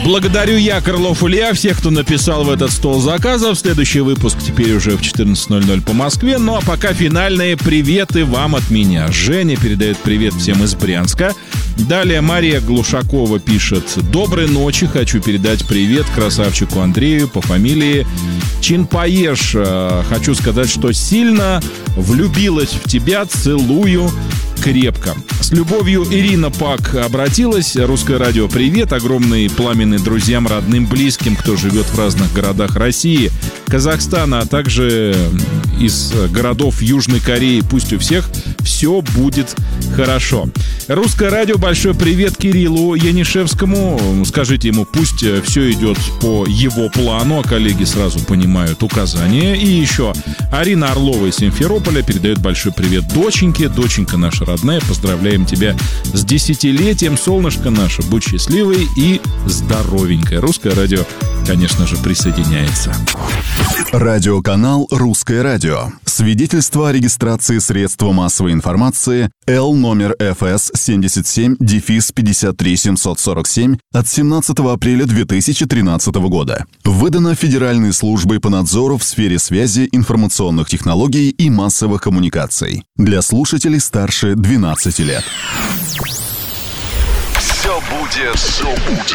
Благодарю я, Крылов Илья, всех, кто написал в этот стол заказов. Следующий выпуск теперь уже в 14:00 по Москве. Ну а пока финальные приветы вам от меня. Женя передает привет всем из Брянска. Далее Мария Глушакова пишет: доброй ночи, хочу передать привет красавчику Андрею по фамилии Чинпаеш. Хочу сказать, что сильно влюбилась в тебя, целую крепко. С любовью Ирина Пак обратилась. Русское радио, привет. Огромный пламенный друзьям, родным, близким, кто живет в разных городах России, Казахстана, а также из городов Южной Кореи. Пусть у всех все будет хорошо. Русское радио, большой привет Кириллу Янишевскому. Скажите ему, пусть все идет по его плану, а коллеги сразу понимают указания. И еще Арина Орлова из Симферополя передает большой привет доченьке. Доченька наша родная, поздравляем тебя с 10-летием. Солнышко наше, будь счастливой и здоровенькой. Русское радио, конечно же, присоединяется. Радиоканал «Русское радио». Свидетельство о регистрации средства массовой информации Л номер ФС 77-53747 от 17 апреля 2013 года. Выдано Федеральной службой по надзору в сфере связи, информационных технологий и массовых коммуникаций. Для слушателей старше 12 лет. Все будет.